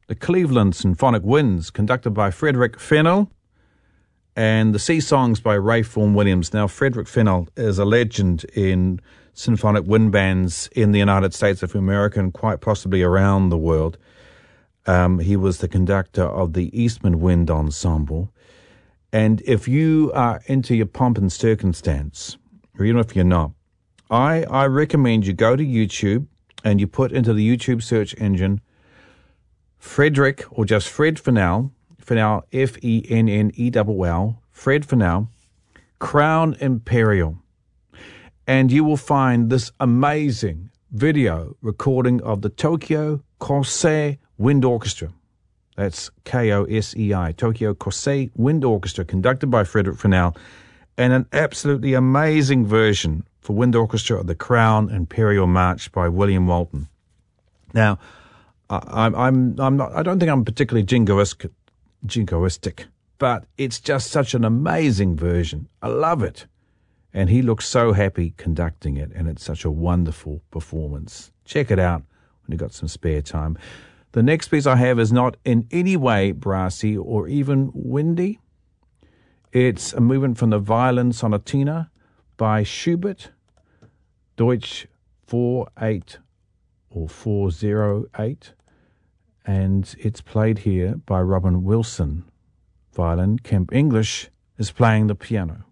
the Cleveland Symphonic Winds, conducted by Frederick Fennell, and the Sea Songs by Ray Vaughan Williams. Now, Frederick Fennell is a legend in symphonic wind bands in the United States of America and quite possibly around the world. He was the conductor of the Eastman Wind Ensemble. And if you are into your pomp and circumstance, or even if you're not, I recommend you go to YouTube and you put into the YouTube search engine Frederick, or just Fred Fennell, Fennell, F-E-N-N-E-L-L, Fred Fennell, Crown Imperial. And you will find this amazing video recording of the Tokyo Kosei Wind Orchestra. That's K-O-S-E-I, Tokyo Kosei Wind Orchestra, conducted by Frederick Fennell, and an absolutely amazing version for wind orchestra of the Crown Imperial March by William Walton. Now, I don't think I'm particularly jingoistic, but it's just such an amazing version. I love it. And he looks so happy conducting it, and it's such a wonderful performance. Check it out when you've got some spare time. The next piece I have is not in any way brassy or even windy. It's a movement from the Violin Sonatina by Schubert, Deutsch 48 or 408, and it's played here by Robin Wilson. Violin. Kemp English is playing the piano.